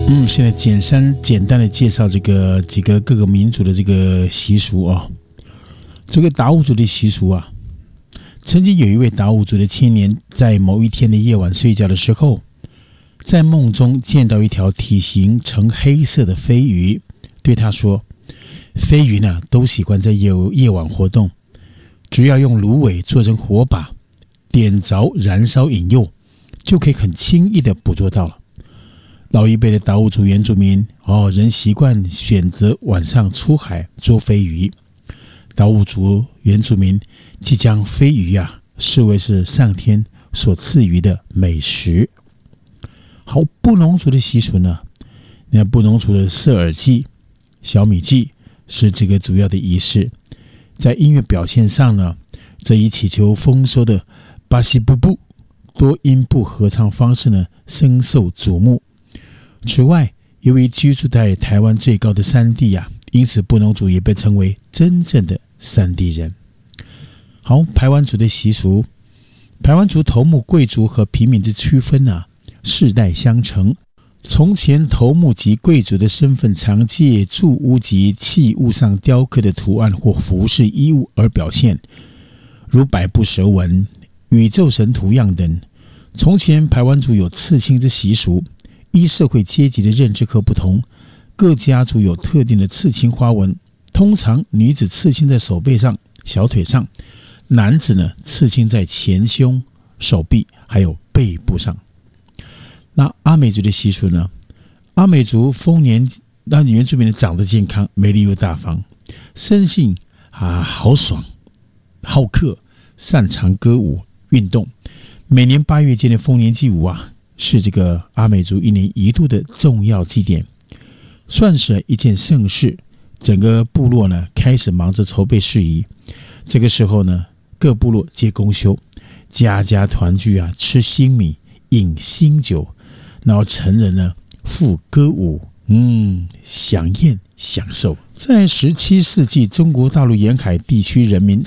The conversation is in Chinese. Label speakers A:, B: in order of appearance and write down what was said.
A: 现在简单的介绍这个几个各个民族的这个习俗啊。这个达悟族的习俗啊，曾经有一位达悟族的青年，在某一天的夜晚睡觉的时候，在梦中见到一条体型呈黑色的飞鱼，对他说：飞鱼呢都喜欢在夜晚活动，只要用芦苇做成火把，点着燃烧引诱，就可以很轻易的捕捉到了。老一辈的达悟族原住民仍习惯选择晚上出海捉飞鱼。达悟族原住民即将飞鱼视为是上天所赐予的美食。好，布农族的习俗呢，那布农族的射耳祭、小米祭是这个主要的仪式。在音乐表现上呢，则以祈求丰收的巴西布布多音部合唱方式呢，深受瞩目。此外，由于居住在台湾最高的山地因此布农族也被称为真正的山地人。好，排湾族的习俗，排湾族头目贵族和平民的区分世代相承。从前头目及贵族的身份常借住屋及器物上雕刻的图案或服饰衣物而表现，如百步蛇纹、宇宙神图样等。从前排湾族有刺青之习俗，依社会阶级的认知和不同，各家族有特定的刺青花纹。通常女子刺青在手背上、小腿上，男子呢刺青在前胸、手臂还有背部上。那阿美族的习俗呢？阿美族丰年让原住民长得健康、美丽又大方，生性豪爽、好客，擅长歌舞运动。每年8月间的丰年祭舞是这个阿美族1年1度的重要祭典，算是一件盛事。整个部落呢开始忙着筹备事宜。这个时候呢，各部落皆公休，家家团聚吃新米、饮新酒，然后成人呢赴歌舞，享宴享受。在17世纪，中国大陆沿海地区人民